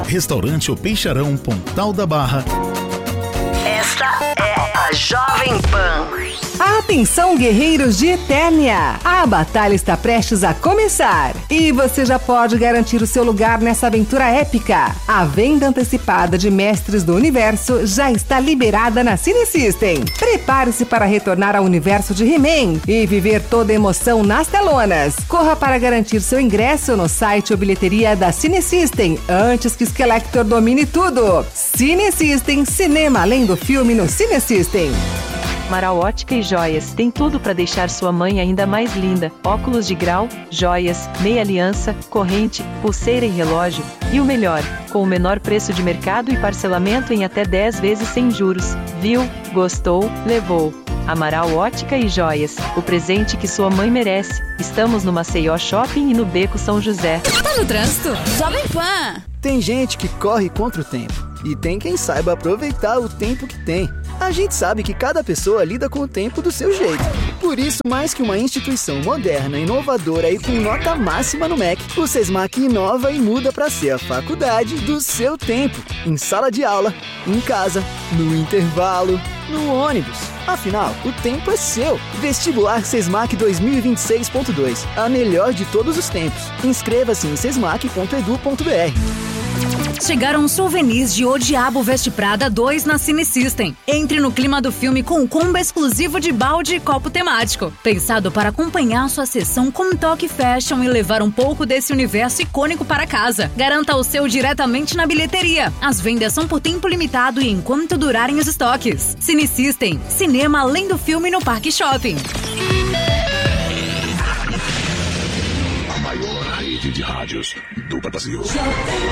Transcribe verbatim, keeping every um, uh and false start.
Restaurante O Peixarão, Pontal da Barra. Esta é a Jovem Pan. Atenção, guerreiros de Eternia! A batalha está prestes a começar e você já pode garantir o seu lugar nessa aventura épica. A venda antecipada de Mestres do Universo já está liberada na Cine System. Prepare-se para retornar ao universo de He-Man e viver toda a emoção nas telonas. Corra para garantir seu ingresso no site ou bilheteria da Cine System antes que Skeletor domine tudo. Cine System, cinema além do filme no Cine System. Amaral Ótica e Joias tem tudo para deixar sua mãe ainda mais linda. Óculos de grau, joias, meia aliança, corrente, pulseira e relógio. E o melhor, com o menor preço de mercado e parcelamento em até dez vezes sem juros. Viu? Gostou? Levou. Amaral Ótica e Joias, o presente que sua mãe merece. Estamos no Maceió Shopping e no Beco São José. Tá no trânsito? Jovem Pan! Tem gente que corre contra o tempo e tem quem saiba aproveitar o tempo que tem. A gente sabe que cada pessoa lida com o tempo do seu jeito. Por isso, mais que uma instituição moderna, inovadora e com nota máxima no M E C, o SESMAC inova e muda para ser a faculdade do seu tempo. Em sala de aula, em casa, no intervalo, no ônibus. Afinal, o tempo é seu. Vestibular SESMAC dois mil e vinte e seis ponto dois. A melhor de todos os tempos. Inscreva-se em sesmac ponto edu ponto br. Chegaram os souvenirs de O Diabo Veste Prada dois na Cine System. Entre no clima do filme com um combo exclusivo de balde e copo temático. Pensado para acompanhar sua sessão com toque fashion e levar um pouco desse universo icônico para casa. Garanta o seu diretamente na bilheteria. As vendas são por tempo limitado e enquanto durarem os estoques. Cine System, cinema além do filme no Parque Shopping. A maior rede de rádios do Brasil.